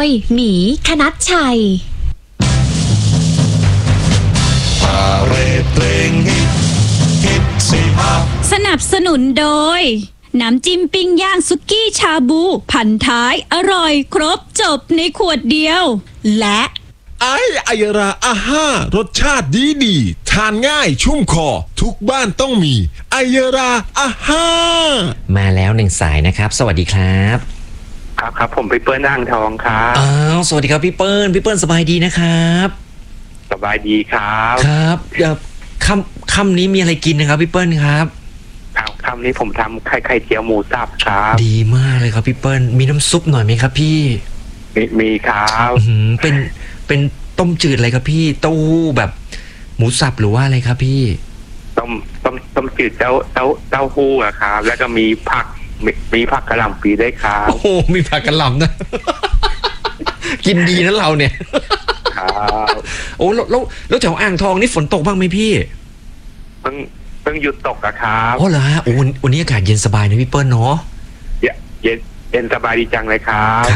ยหมีคณัชชัยสนับสนุนโดยน้ำจิ้มปิ้งย่างสุกี้ชาบูพันท้ายอร่อยครบจบในขวดเดียวและไอยราอาห้ารสชาติดีทานง่ายชุ่มคอทุกบ้านต้องมีไอยราอาห้ามาแล้วหนึ่งสายนะครับสวัสดีครับครับผมพี่เปิ้ลอ่างทองครับสวัสดีครับพี่เปิ้ลสบายดีนะครับสบายดีครับครับค่ำนี้มีอะไรกินนะครับพี่เปิ้ลครับคำนี้ผมทำไข่เจียวหมูสับครับดีมากเลยครับพี่เปิ้ลมีน้ำซุปหน่อยไหมครับพี่มีครับเป็นต้มจืดอะไรครับพี่เต้าหู้แบบหมูสับหรือว่าอะไรครับพี่ต้มจืดเต้าหู้อะครับแล้วก็มีผักกระหล่ำปีได้ครับโอ้โหมีผักกระหล่ำนะ กินดีนะเราเนี่ยครับโอ้แล้วแถวอ่างทองนี่ฝนตกบ้างไหมพี่เพิ่งหยุดตกอะครับอ๋อเหรอฮะโอ้วันนี้อากาศเย็นสบายนะพี่เปิ้ลเนาะเย็นสบายดีจังเลยครับ